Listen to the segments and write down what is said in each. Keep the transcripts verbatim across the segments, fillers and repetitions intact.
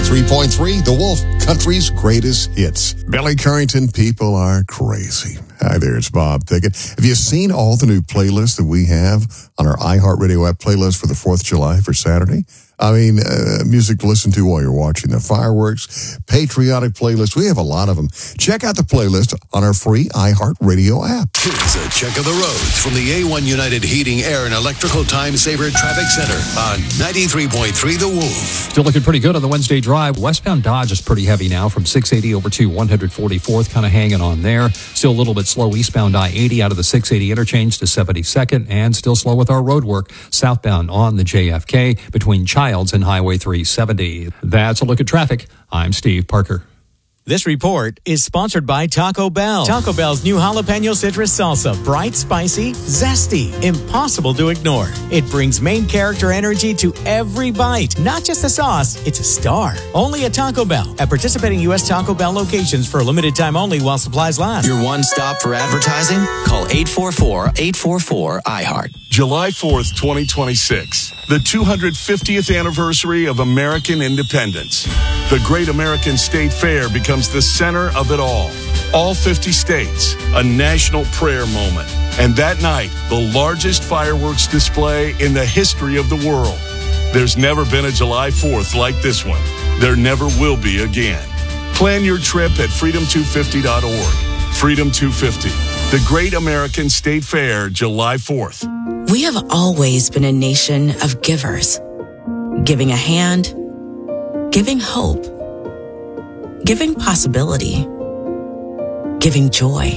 ninety-three point three, The Wolf, country's greatest hits. Billy Currington, people are crazy. Hi there, it's Bob Thicket. Have you seen all the new playlists that we have on our iHeartRadio app playlist for the fourth of July for Saturday? I mean, uh, music to listen to while you're watching the fireworks, patriotic playlists. We have a lot of them. Check out the playlist on our free iHeartRadio app. Here's a check of the roads from the A one United Heating, Air, and Electrical Time Saver Traffic Center on ninety-three point three The Wolf. Still looking pretty good on the Wednesday drive. Westbound Dodge is pretty heavy now from six eighty over to one forty-fourth, kind of hanging on there. Still a little bit slow eastbound I eighty out of the six eighty interchange to seventy-second, and still slow with our road work southbound on the J F K between Childs and Highway three seventy. That's a look at traffic. I'm Steve Parker. This report is sponsored by Taco Bell. Taco Bell's new jalapeno citrus salsa. Bright, spicy, zesty, impossible to ignore. It brings main character energy to every bite. Not just the sauce, it's a star. Only at Taco Bell. At participating U S Taco Bell locations for a limited time only while supplies last. Your one stop for advertising? Call eight four four, eight four four, I heart. July fourth, twenty twenty-six. The two hundred fiftieth anniversary of American independence. The Great American State Fair becomes the center of it all. All fifty states, a national prayer moment. And that night, the largest fireworks display in the history of the world. There's never been a July fourth like this one. There never will be again. Plan your trip at freedom two fifty dot org. Freedom two fifty, the Great American State Fair, July fourth. We have always been a nation of givers. Giving a hand, giving hope, giving possibility, giving joy,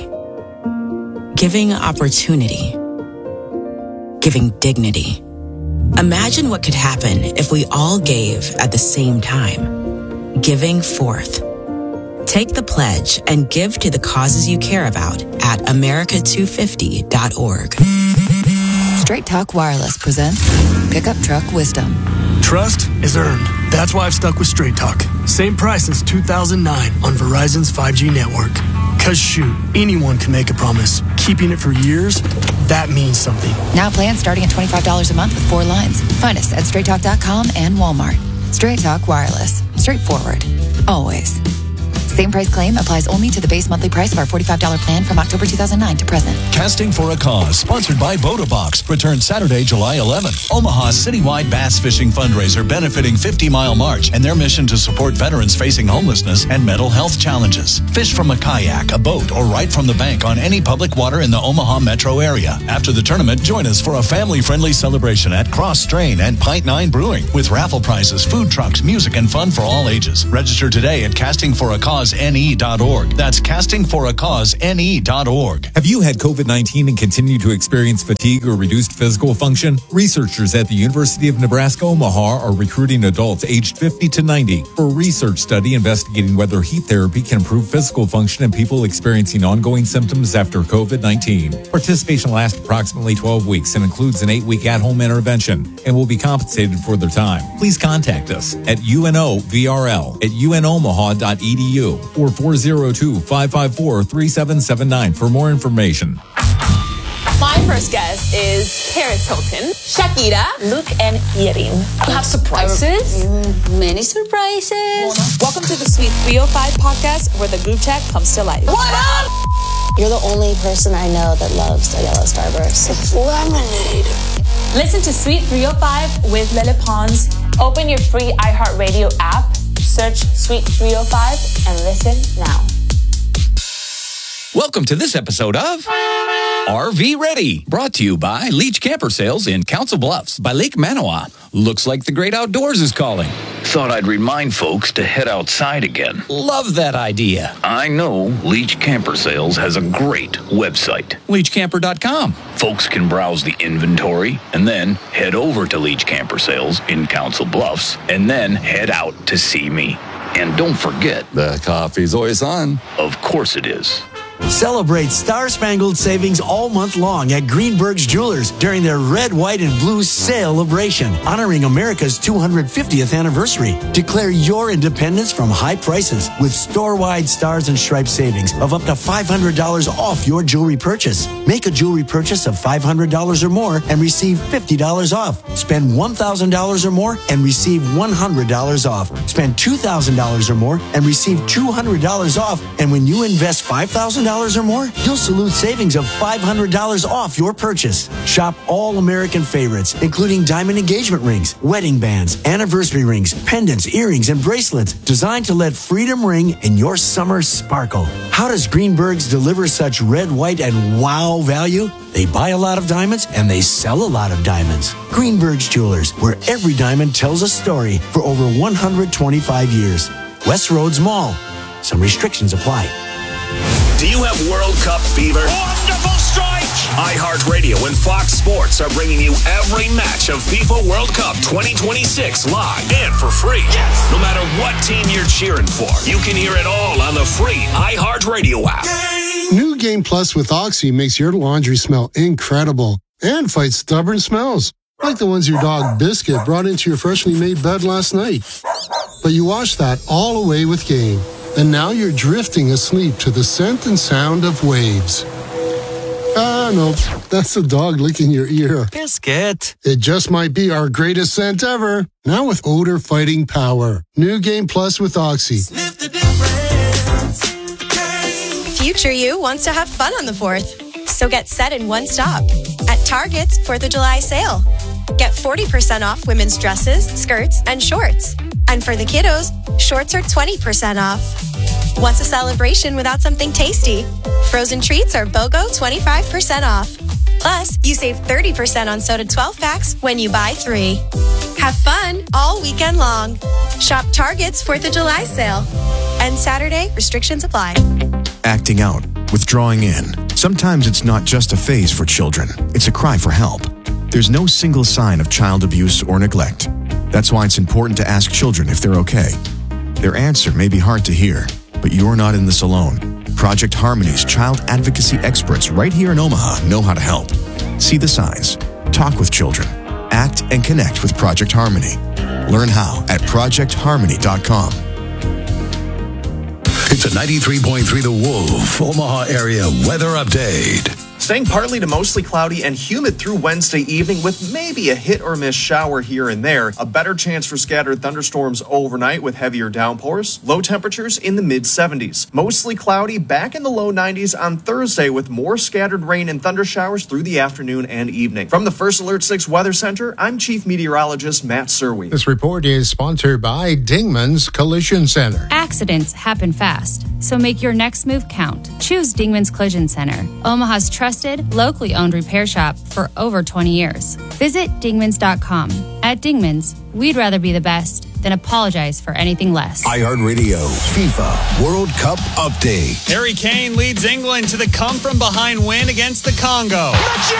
giving opportunity, giving dignity. Imagine what could happen if we all gave at the same time. Giving forth. Take the pledge and give to the causes you care about at america two fifty dot org. Straight Talk Wireless presents Pickup Truck Wisdom. Trust is earned. That's why I've stuck with Straight Talk. Same price since two thousand nine on Verizon's five G network. Cause shoot, anyone can make a promise. Keeping it for years, that means something. Now plans starting at twenty-five dollars a month with four lines. Find us at straight talk dot com and Walmart. Straight Talk Wireless. Straightforward. Always. Same price claim applies only to the base monthly price of our forty-five dollars plan from October two thousand nine to present. Casting for a Cause, sponsored by Botobox, returns Saturday, July eleventh. Omaha's citywide bass fishing fundraiser benefiting fifty mile March and their mission to support veterans facing homelessness and mental health challenges. Fish from a kayak, a boat, or right from the bank on any public water in the Omaha metro area. After the tournament, join us for a family-friendly celebration at Cross Strain and Pint Nine Brewing with raffle prizes, food trucks, music, and fun for all ages. Register today at casting for a cause N E dot org. That's casting for a cause N E dot org. Have you had COVID nineteen and continue to experience fatigue or reduced physical function? Researchers at the University of Nebraska Omaha are recruiting adults aged fifty to ninety for a research study investigating whether heat therapy can improve physical function in people experiencing ongoing symptoms after COVID nineteen. Participation lasts approximately twelve weeks and includes an eight-week at-home intervention and will be compensated for their time. Please contact us at U N O V R L at U N Omaha dot E D U or four oh two, five five four, three seven seven nine for more information. My first guest is Paris Hilton, Shakira, Luke, and Yerin. You have surprises? Mm, many surprises. Welcome to the Sweet three oh five podcast, where the group chat comes to life. What up? You're the only person I know that loves a yellow Starburst. It's lemonade. Listen to Sweet three oh five with Lele Pons. Open your free iHeartRadio app, search Sweet three oh five, and listen now. Welcome to this episode of R V Ready, brought to you by Leach Camper Sales in Council Bluffs by Lake Manawa. Looks like the great outdoors is calling. Thought I'd remind folks to head outside again. Love that idea. I know Leach Camper Sales has a great website. leach camper dot com. Folks can browse the inventory and then head over to Leach Camper Sales in Council Bluffs and then head out to see me. And don't forget, the coffee's always on. Of course it is. Celebrate Star-Spangled Savings all month long at Greenberg's Jewelers during their red, white, and blue celebration, honoring America's two hundred fiftieth anniversary. Declare your independence from high prices with store-wide Stars and Stripes savings of up to five hundred dollars off your jewelry purchase. Make a jewelry purchase of five hundred dollars or more and receive fifty dollars off. Spend one thousand dollars or more and receive one hundred dollars off. Spend two thousand dollars or more and receive two hundred dollars off. And when you invest five thousand dollars or more, you'll salute savings of five hundred dollars off your purchase. Shop all American favorites, including diamond engagement rings, wedding bands, anniversary rings, pendants, earrings, and bracelets, designed to let freedom ring in your summer sparkle. How does Greenberg's deliver such red, white, and wow value? They buy a lot of diamonds and they sell a lot of diamonds. Greenberg's Jewelers, where every diamond tells a story for over one hundred twenty-five years. West Roads Mall. Some restrictions apply. Do you have World Cup fever? Wonderful strike! iHeartRadio and Fox Sports are bringing you every match of FIFA World Cup twenty twenty-six live and for free. Yes! No matter what team you're cheering for, you can hear it all on the free iHeartRadio app. New Game Plus with Oxy makes your laundry smell incredible and fights stubborn smells, like the ones your dog Biscuit brought into your freshly made bed last night. But you wash that all away with Game. And now you're drifting asleep to the scent and sound of waves. Ah, no, that's the dog licking your ear. Biscuit. It just might be our greatest scent ever. Now with odor fighting power. New Game Plus with Oxy. Sniff the difference. Future you wants to have fun on the fourth. So get set in one stop. At Target's fourth of July sale. Get forty percent off women's dresses, skirts, and shorts. And for the kiddos, shorts are twenty percent off. What's a celebration without something tasty? Frozen treats are BOGO twenty-five percent off. Plus, you save thirty percent on soda twelve packs when you buy three. Have fun all weekend long. Shop Target's fourth of July sale. And Saturday, restrictions apply. Acting out, withdrawing in. Sometimes it's not just a phase for children. It's a cry for help. There's no single sign of child abuse or neglect. That's why it's important to ask children if they're okay. Their answer may be hard to hear, but you're not in this alone. Project Harmony's child advocacy experts right here in Omaha know how to help. See the signs, talk with children, act and connect with Project Harmony. Learn how at project harmony dot com. It's a ninety-three point three The Wolf Omaha area weather update. Staying partly to mostly cloudy and humid through Wednesday evening with maybe a hit or miss shower here and there. A better chance for scattered thunderstorms overnight with heavier downpours. Low temperatures in the mid seventies. Mostly cloudy, back in the low nineties on Thursday with more scattered rain and thunder showers through the afternoon and evening. From the First Alert six Weather Center, I'm Chief Meteorologist Matt Serwe. This report is sponsored by Dingman's Collision Center. Accidents happen fast, so make your next move count. Choose Dingman's Collision Center, Omaha's trusted, locally owned repair shop for over twenty years. Visit dingmans dot com. At Dingmans, we'd rather be the best than apologize for anything less. iHeartRadio FIFA World Cup update. Harry Kane leads England to the come-from-behind win against the Congo.